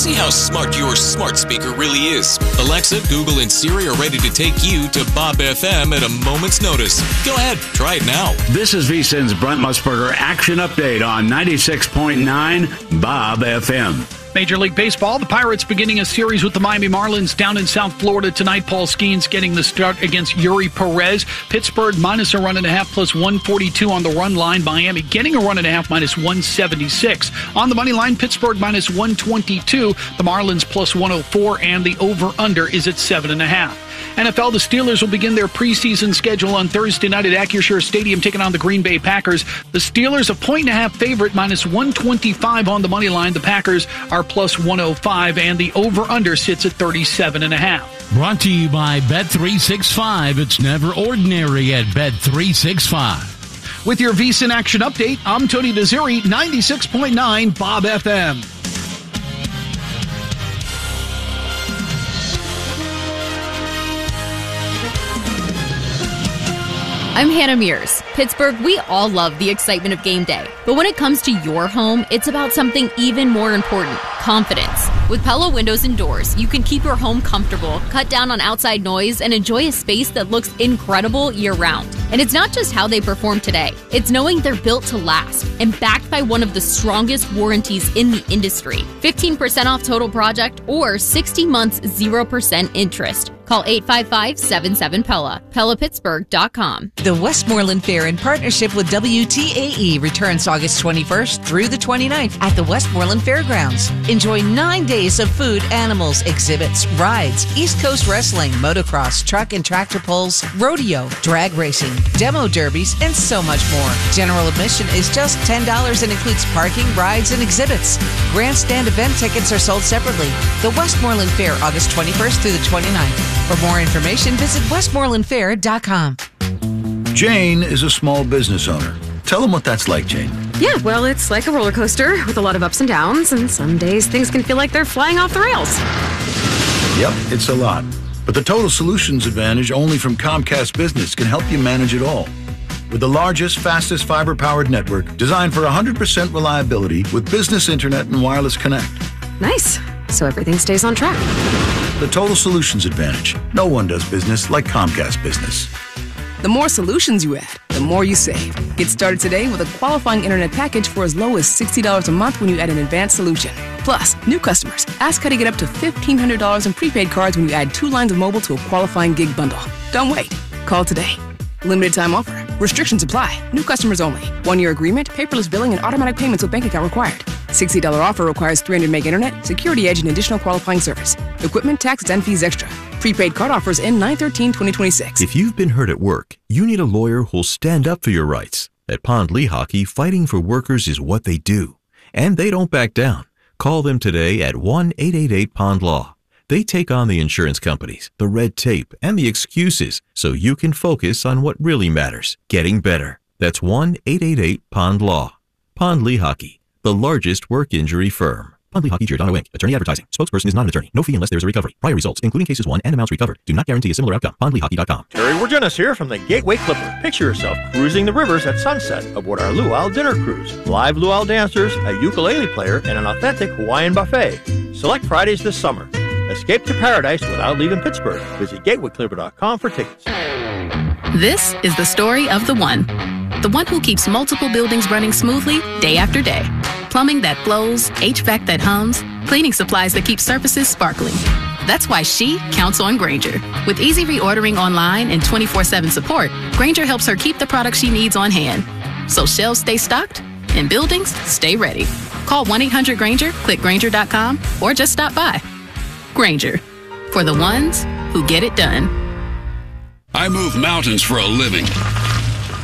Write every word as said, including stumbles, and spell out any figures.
See how smart your smart speaker really is. Alexa, Google, and Siri are ready to take you to Bob F M at a moment's notice. Go ahead, try it now. This is V S I N's Brent Musburger Action Update on ninety-six point nine Bob F M. Major League Baseball, the Pirates beginning a series with the Miami Marlins down in South Florida tonight. Paul Skeens getting the start against Yuri Perez. Pittsburgh minus a run and a half plus one forty-two on the run line. Miami getting a run and a half minus one seventy-six. On the money line, Pittsburgh minus one twenty-two. The Marlins plus one oh four, and the over-under is at seven and a half. N F L, the Steelers will begin their preseason schedule on Thursday night at Acrisure Stadium, taking on the Green Bay Packers. The Steelers a point and a half favorite, minus one twenty-five on the money line. The Packers are plus one oh five, and the over-under sits at thirty-seven and a half. Brought to you by Bet three sixty-five. It's never ordinary at Bet three sixty-five. With your V S I N Action Update, I'm Tony Desiri, ninety-six point nine Bob F M. I'm Hannah Mears. Pittsburgh, we all love the excitement of game day. But when it comes to your home, it's about something even more important, confidence. With Pella Windows and Doors, you can keep your home comfortable, cut down on outside noise, and enjoy a space that looks incredible year-round. And it's not just how they perform today. It's knowing they're built to last and backed by one of the strongest warranties in the industry. fifteen percent off total project or sixty months, zero percent interest. Call eight five five, seven seven, P E L L A, Pella Pittsburgh dot com. The Westmoreland Fair in partnership with W T A E returns August twenty-first through the twenty-ninth at the Westmoreland Fairgrounds. Enjoy nine days of food, animals, exhibits, rides, East Coast wrestling, motocross, truck and tractor pulls, rodeo, drag racing, demo derbies, and so much more. General admission is just ten dollars and includes parking, rides, and exhibits. Grandstand event tickets are sold separately. The Westmoreland Fair, August twenty-first through the twenty-ninth. For more information, visit Westmoreland Fair dot com. Jane is a small business owner. Tell them what that's like, Jane. Yeah, well, it's like a roller coaster with a lot of ups and downs, and some days things can feel like they're flying off the rails. Yep, it's a lot. But the Total Solutions Advantage only from Comcast Business can help you manage it all. With the largest, fastest fiber-powered network designed for one hundred percent reliability with business internet and wireless connect. Nice. So everything stays on track. The Total Solutions Advantage. No one does business like Comcast Business. The more solutions you add, the more you save. Get started today with a qualifying internet package for as low as sixty dollars a month when you add an advanced solution. Plus, new customers, ask how to get up to fifteen hundred dollars in prepaid cards when you add two lines of mobile to a qualifying gig bundle. Don't wait. Call today. Limited time offer. Restrictions apply. New customers only. One-year agreement, paperless billing, and automatic payments with bank account required. sixty dollars offer requires three hundred meg internet, security edge, and additional qualifying service. Equipment, tax, and fees extra. Prepaid card offers end nine thirteen twenty twenty-six. If you've been hurt at work, you need a lawyer who'll stand up for your rights. At Pond Lehocky, fighting for workers is what they do. And they don't back down. Call them today at one eight eight eight POND law. They take on the insurance companies, the red tape, and the excuses so you can focus on what really matters, getting better. That's one eight eight eight POND law. Pond Lehocky, the largest work injury firm. Pond Lehocky, Giordano Incorporated. Attorney advertising. Spokesperson is not an attorney. No fee unless there is a recovery. Prior results, including cases won and amounts recovered, do not guarantee a similar outcome. Pond Lehocky dot com. Terry Wirgenis here from the Gateway Clipper. Picture yourself cruising the rivers at sunset aboard our Luau dinner cruise. Live luau dancers, a ukulele player, and an authentic Hawaiian buffet. Select Fridays this summer. Escape to paradise without leaving Pittsburgh. Visit gateway clipper dot com for tickets. This is the story of the one. The one who keeps multiple buildings running smoothly day after day. Plumbing that flows, H V A C that hums, cleaning supplies that keep surfaces sparkling. That's why she counts on Grainger. With easy reordering online and twenty-four seven support, Grainger helps her keep the products she needs on hand. So shelves stay stocked and buildings stay ready. Call one eight hundred Grainger, click Grainger dot com, or just stop by. Grainger, for the ones who get it done. I move mountains for a living.